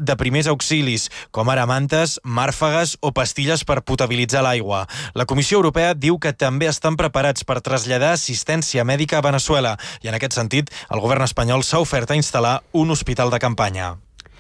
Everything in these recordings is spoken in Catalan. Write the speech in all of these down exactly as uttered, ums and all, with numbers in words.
de primers auxilis, com ara mantes, màrfegues o pastilles per potabilitzar l'aigua. La Comissió Europea diu que també estan preparats per traslladar assistència mèdica a Veneçuela i, en aquest sentit, el govern espanyol s'ha ofert a instal·lar un hospital de campanya.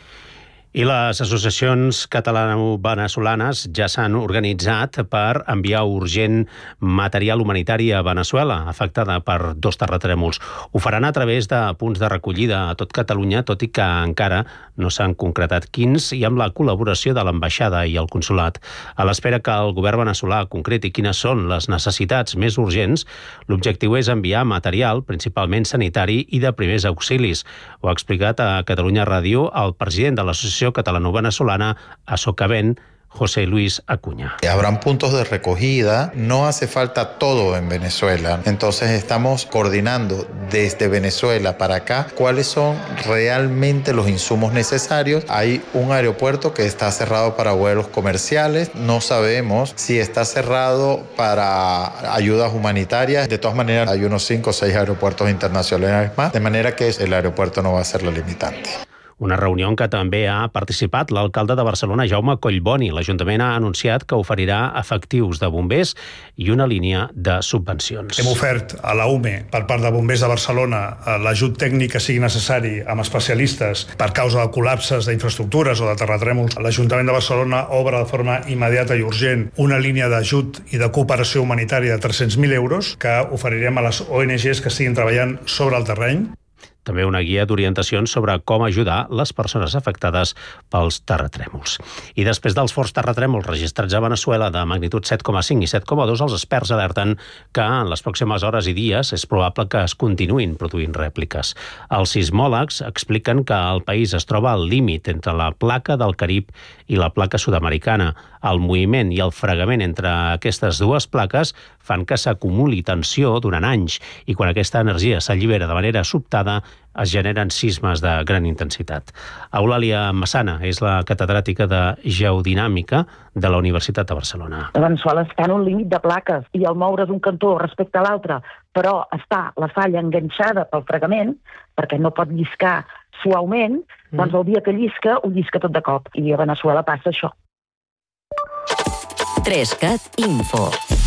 I les associacions catalano-venezolanes ja s'han organitzat per enviar urgent material humanitari a Veneçuela, afectada per dos terratrèmols. Ho faran a través de punts de recollida a tot Catalunya, tot i que encara no s'han concretat quins, i amb la col·laboració de l'ambaixada i el consolat. A l'espera que el govern veneçolà concreti quines són les necessitats més urgents, l'objectiu és enviar material, principalment sanitari i de primers auxilis. Ho ha explicat a Catalunya Ràdio el president de l'Associació catalano-venezolana a Socavén, José Luis Acuña. Habrán puntos de recogida, no hace falta todo en Venezuela, entonces estamos coordinando desde Venezuela para acá cuáles son realmente los insumos necesarios. Hay un aeropuerto que está cerrado para vuelos comerciales, no sabemos si está cerrado para ayudas humanitarias, de todas maneras hay unos cinco o seis aeropuertos internacionales más, de manera que el aeropuerto no va a ser la limitante. Una reunió en què també ha participat l'alcalde de Barcelona, Jaume Collboni. L'Ajuntament ha anunciat que oferirà efectius de bombers i una línia de subvencions. Hem ofert a la U M E, per part de Bombers de Barcelona, l'ajut tècnic que sigui necessari amb especialistes per causa de col·lapses d'infraestructures o de terratrèmols. L'Ajuntament de Barcelona obre de forma immediata i urgent una línia d'ajut i de cooperació humanitària de tres-cents mil euros que oferirem a les O N Ges que estiguin treballant sobre el terreny. També una guia d'orientacions sobre com ajudar les persones afectades pels terratrèmols. I després dels forts terratrèmols registrats a Veneçuela de magnitud set coma cinc i set coma dos, els experts alerten que en les pròximes hores i dies és probable que es continuïn produint rèpliques. Els sismòlegs expliquen que el país es troba al límit entre la placa del Carib i la placa sud-americana. El moviment i el fregament entre aquestes dues plaques fan que s'acumuli tensió durant anys i quan aquesta energia s'allibera de manera sobtada es generen sismes de gran intensitat. Eulàlia Massana és la catedràtica de Geodinàmica de la Universitat de Barcelona. Veneçuela està en un límit de plaques i al moure's un cantó respecte a l'altre, però està la falla enganxada pel fregament, perquè no pot lliscar suaument, doncs el dia que llisca, ho llisca tot de cop. I a Veneçuela passa això. Trescat Info.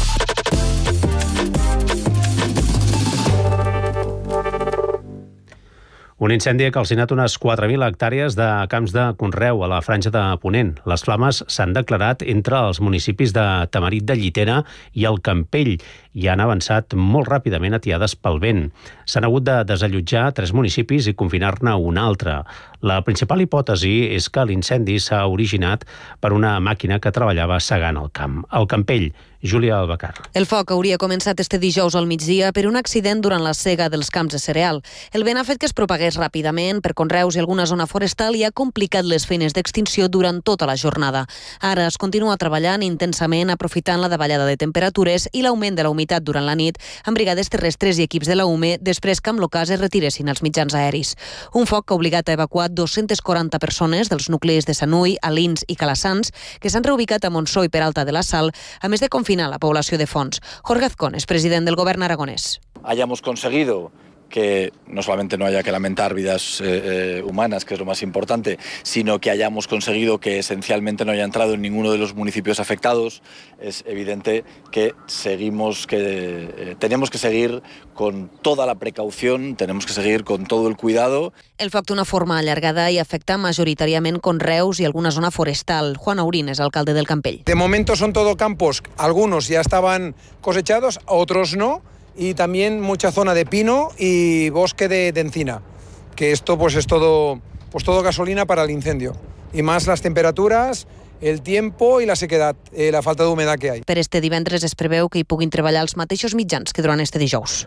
Un incendi ha calcinat unes quatre mil hectàrees de camps de conreu a la franja de Ponent. Les flames s'han declarat entre els municipis de Tamarit de Llitera i el Campell i han avançat molt ràpidament atiades pel vent. S'han hagut de desallotjar tres municipis i confinar-ne un altre. La principal hipòtesi és que l'incendi s'ha originat per una màquina que treballava segant el camp. Al Campell, Júlia Albacar. El foc hauria començat este dijous al migdia per un accident durant la sega dels camps de cereal. El vent ha fet que es propagués ràpidament per conreus i alguna zona forestal i ha complicat les feines d'extinció durant tota la jornada. Ara es continua treballant intensament aprofitant la davallada de temperatures i l'augment de la humitat durant la nit amb brigades terrestres i equips de la U M E després que amb l'ocàs es retiressin els mitjans aeris. Un foc que ha obligat a evacuar dos-centes quaranta persones dels nuclis de Sanui, Alins i Calassans que s'han reubicat a Montsó i Peralta de la Sal, a més de confinar la població de Fons. Jorge Azcón es president del govern aragonès. Hayamos conseguido que no solamente no haya que lamentar vidas eh, eh, humanas, que es lo más importante, sino que hayamos conseguido que esencialmente no haya entrado en ninguno de los municipios afectados. Es evidente que seguimos, que eh, tenemos que seguir con toda la precaución, tenemos que seguir con todo el cuidado. El foc té una forma allargada i afecta majoritàriament conreus i alguna zona forestal. Juan Aurín es alcalde del Campell. De momento son todo campos, algunos ya estaban cosechados, otros no. Y también mucha zona de pino y bosque de, de encina, que esto pues es todo, pues todo gasolina para el incendio. Y más las temperaturas, el tiempo i la sequedat, eh, la falta d'humedad que hay. Per este divendres es preveu que hi puguin treballar els mateixos mitjans que durant este dijous.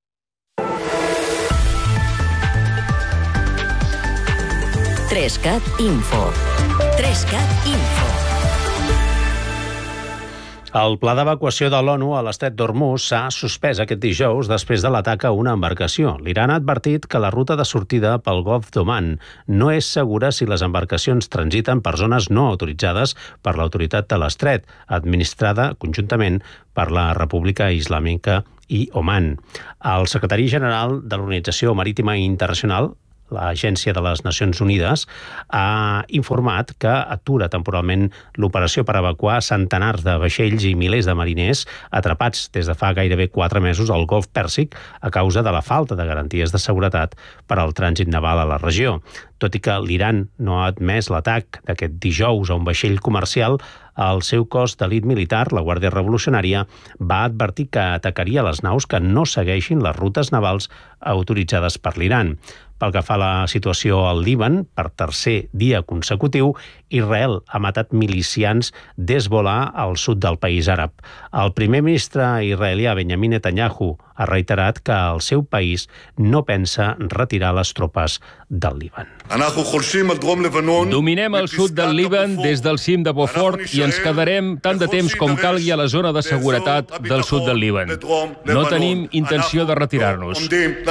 Trescat Info. Trescat Info. El pla d'evacuació de l'ONU a l'estret d'Hormuz s'ha suspès aquest dijous després de l'atac a una embarcació. L'Iran ha advertit que la ruta de sortida pel Golf d'Oman no és segura si les embarcacions transiten per zones no autoritzades per l'autoritat de l'estret, administrada conjuntament per la República Islàmica i Oman. El secretari general de l'Organització Marítima Internacional, l'Agència de les Nacions Unides, ha informat que atura temporalment l'operació per evacuar centenars de vaixells i milers de mariners atrapats des de fa gairebé quatre mesos al Golf Pèrsic a causa de la falta de garanties de seguretat per al trànsit naval a la regió. Tot i que l'Iran no ha admès l'atac d'aquest dijous a un vaixell comercial, el seu cos d'elit militar, la Guàrdia Revolucionària, va advertir que atacaria les naus que no segueixin les rutes navals autoritzades per l'Iran. Pel que fa a la situació al Líban, per tercer dia consecutiu, Israel ha matat milicians d'Hezbollah al sud del país àrab. El primer ministre israelià Benjamin Netanyahu ha reiterat que el seu país no pensa retirar les tropes del Líban. Dominem el sud del Líban des del cim de Beaufort i ens quedarem tant de temps com calgui a la zona de seguretat del sud del Líban. No tenim intenció de retirar-nos.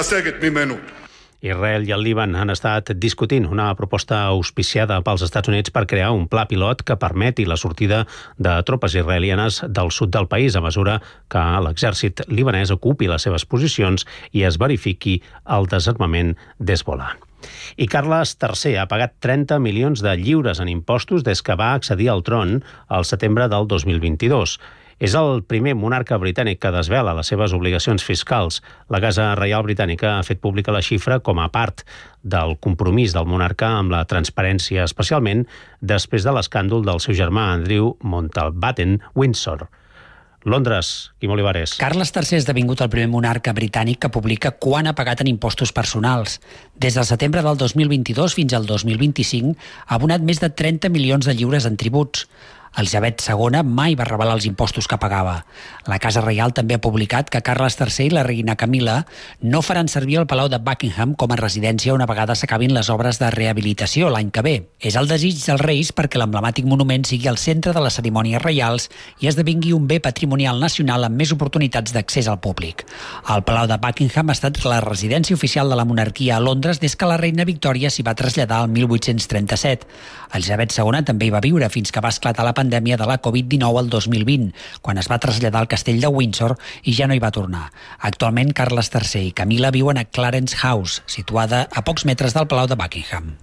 Israel i el Líban han estat discutint una proposta auspiciada pels Estats Units per crear un pla pilot que permeti la sortida de tropes israelianes del sud del país a mesura que l'exèrcit libanès ocupi les seves posicions i es verifiqui el desarmament d'Hezbollah. I Carles tercer ha pagat trenta milions de lliures en impostos des que va accedir al tron al setembre del dos mil vint-i-dos. És el primer monarca britànic que desvela les seves obligacions fiscals. La Casa Reial Britànica ha fet pública la xifra com a part del compromís del monarca amb la transparència, especialment després de l'escàndol del seu germà Andrew Mountbatten Windsor. Londres, Quim Olivares. Carles tercer ha esdevingut el primer monarca britànic que publica quan ha pagat en impostos personals. Des del setembre del dos mil vint-i-dos fins al dos mil vint-i-cinc ha abonat més de trenta milions de lliures en tributs. Elisabet segona mai va revelar els impostos que pagava. La Casa Reial també ha publicat que Carles tercer i la reina Camila no faran servir el Palau de Buckingham com a residència una vegada s'acabin les obres de rehabilitació l'any que ve. És el desig dels reis perquè l'emblemàtic monument sigui el centre de les cerimònies reials i esdevingui un bé patrimonial nacional amb més oportunitats d'accés al públic. El Palau de Buckingham ha estat la residència oficial de la monarquia a Londres des que la reina Victòria s'hi va traslladar el mil vuit-cents trenta-set. Elisabet segona també hi va viure fins que va esclatar la pandèmia de la covid dinou el dos mil vint, quan es va traslladar al castell de Windsor i ja no hi va tornar. Actualment, Carles tercer i Camila viuen a Clarence House, situada a pocs metres del Palau de Buckingham.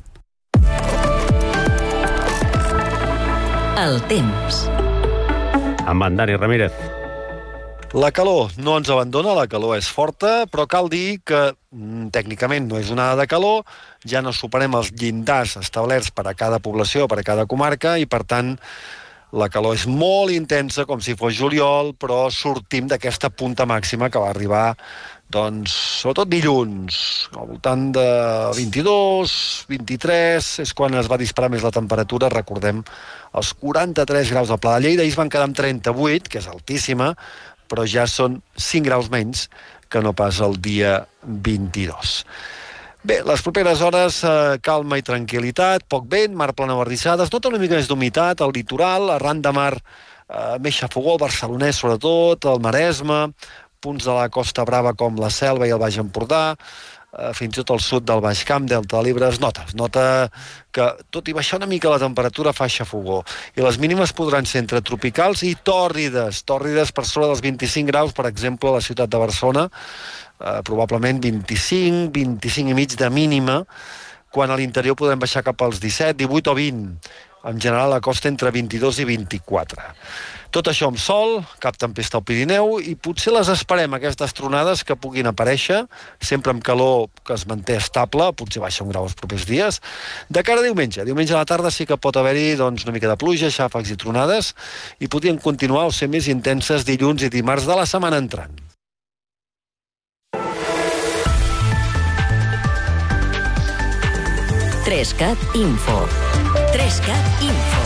El temps. Amb en Dani Ramírez. La calor no ens abandona, la calor és forta, però cal dir que mm, tècnicament no és onada de calor, ja no superem els llindars establerts per a cada població, per a cada comarca, i per tant la calor és molt intensa, com si fos juliol, però sortim d'aquesta punta màxima que va arribar, doncs, sobretot dilluns, al voltant de vint-i-dos, vint-i-tres, és quan es va disparar més la temperatura, recordem, els quaranta-tres graus al Pla de Lleida, ahir es van quedar amb trenta-vuit, que és altíssima, però ja són cinc graus menys que no pas el dia vint-i-dos. Bé, les properes hores, eh, calma i tranquil·litat, poc vent, mar plana bardissada, es nota una mica més d'humitat, al litoral, arran de mar eh, més xafogó, el barcelonès sobretot, el Maresme, punts de la Costa Brava com la Selva i el Baix Empordà, eh, fins i tot al sud del Baix Camp, Delta de l'Ebre, es nota, es nota que tot i baixar una mica la temperatura fa xafogó. I les mínimes podran ser entre tropicals i tòrrides, tòrrides per sobre dels vint-i-cinc graus, per exemple, a la ciutat de Barcelona, eh, probablement vint-i-cinc, vint-i-cinc i mig de mínima, quan a l'interior podem baixar cap als disset, divuit o vint. En general, a la costa entre vint-i-dos i vint-i-quatre. Tot això amb sol, cap tempesta al Pirineu, i potser les esperem, aquestes tronades que puguin aparèixer, sempre amb calor que es manté estable, potser baixa un grau els propers dies. De cara a diumenge, diumenge a la tarda sí que pot haver-hi doncs, una mica de pluja, xàfecs i tronades, i podrien continuar o ser més intenses dilluns i dimarts de la setmana entrant. Trescat Info. Trescat Info.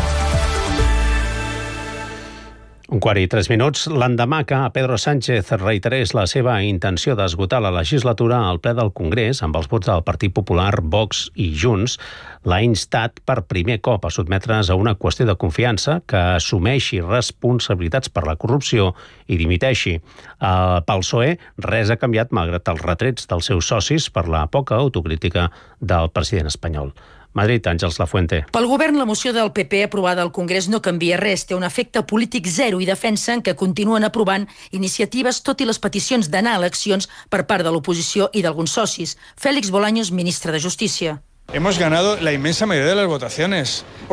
Un quart i tres minuts. L'endemà que Pedro Sánchez reiterés la seva intenció d'esgotar la legislatura al ple del Congrés amb els vots del Partit Popular, Vox i Junts, l'ha instat per primer cop a sotmetre's a una qüestió de confiança que assumeixi responsabilitats per la corrupció i dimiteixi. Uh, pel P S O E, res ha canviat malgrat els retrets dels seus socis per la poca autocrítica del president espanyol. Madrid, Àngels Lafuente. Pel govern, la moció del P P aprovada al Congrés no canvia res, té un efecte polític zero i defensen que continuen aprovant iniciatives tot i les peticions d'anar a eleccions per part de l'oposició i d'alguns socis. Félix Bolaños, ministre de Justícia. Hemos ganado la inmensa mayoría de las votaciones.